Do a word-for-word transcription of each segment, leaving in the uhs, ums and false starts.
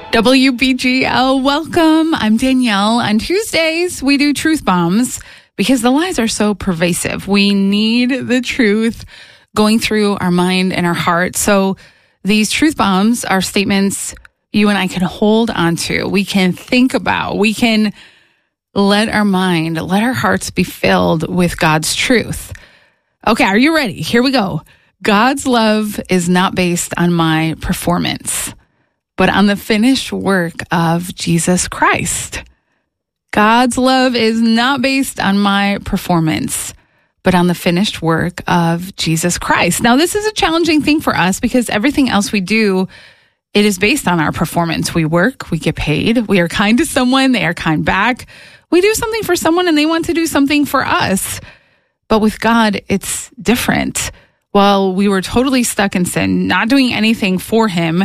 W B G L, welcome. I'm Danielle. On Tuesdays, we do truth bombs because the lies are so pervasive. We need the truth going through our mind and our heart. So these truth bombs are statements you and I can hold on to. We can think about. We can let our mind, let our hearts be filled with God's truth. Okay, are you ready? Here we go. God's love is not based on my performance, but on the finished work of Jesus Christ. God's love is not based on my performance, but on the finished work of Jesus Christ. Now, this is a challenging thing for us because everything else we do, it is based on our performance. We work, we get paid, we are kind to someone, they are kind back. We do something for someone and they want to do something for us. But with God, it's different. While we were totally stuck in sin, not doing anything for him,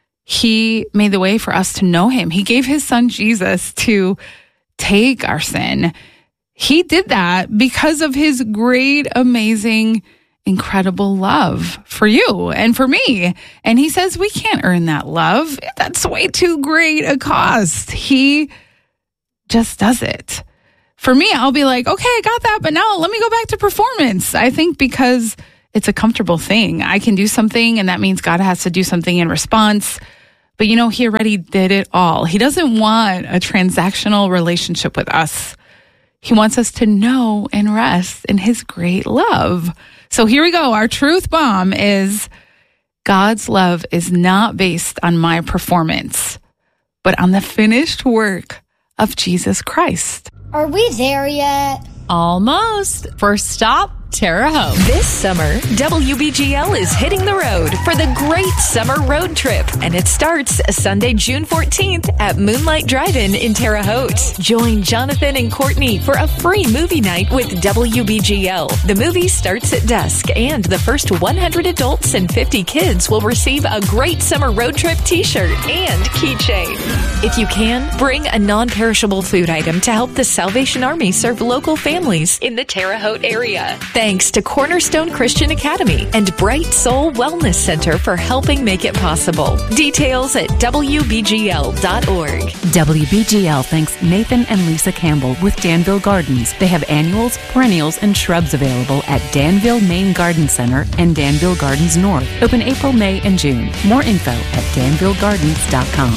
he made the way for us to know him. He gave his son Jesus to take our sin. He did that because of his great, amazing, incredible love for you and for me. And he says we can't earn that love. That's way too great a cost. He just does it. For me, I'll be like, okay, I got that, but now let me go back to performance. I think because it's a comfortable thing. I can do something, and that means God has to do something in response. But you know, he already did it all. He doesn't want a transactional relationship with us. He wants us to know and rest in his great love. So here we go. Our truth bomb is God's love is not based on my performance, but on the finished work of Jesus Christ. Are we there yet? Almost. First stop, Terre Haute. This summer, W B G L is hitting the road for the Great Summer Road Trip, and it starts Sunday, June fourteenth at Moonlight Drive-In in Terre Haute. Join Jonathan and Courtney for a free movie night with W B G L. The movie starts at dusk, and the first one hundred adults and fifty kids will receive a Great Summer Road Trip t-shirt and keychain. If you can, bring a non-perishable food item to help the Salvation Army serve local families in the Terre Haute area. Thanks to Cornerstone Christian Academy and Bright Soul Wellness Center for helping make it possible. Details at W B G L dot org. W B G L thanks Nathan and Lisa Campbell with Danville Gardens. They have annuals, perennials, and shrubs available at Danville Main Garden Center and Danville Gardens North. Open April, May, and June. More info at danville gardens dot com.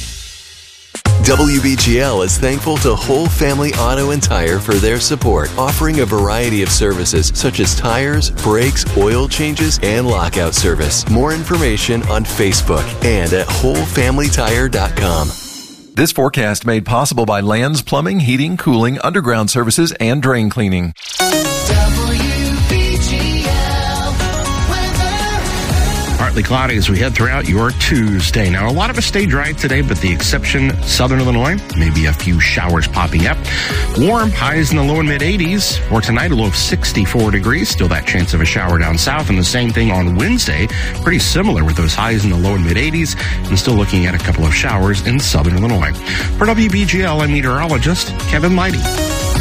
W B G L is thankful to Whole Family Auto and Tire for their support, offering a variety of services such as tires, brakes, oil changes, and lockout service. More information on Facebook and at whole family tire dot com. This forecast made possible by Lands Plumbing, Heating, Cooling, Underground Services, and Drain Cleaning. Partly cloudy as we head throughout your Tuesday. Now, a lot of us stay dry today, but the exception, southern Illinois, maybe a few showers popping up. Warm, highs in the low and mid eighties. For tonight, a low of sixty-four degrees. Still that chance of a shower down south. And the same thing on Wednesday. Pretty similar with those highs in the low and mid eighties. And still looking at a couple of showers in southern Illinois. For W B G L, I'm meteorologist Kevin Leidy.